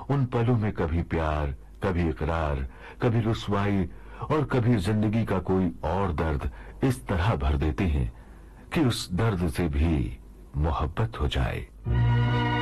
उन पलों में कभी प्यार, कभी इकरार, कभी रुसवाई और कभी जिंदगी का कोई और दर्द इस तरह भर देते हैं कि उस दर्द से भी मोहब्बत हो जाए।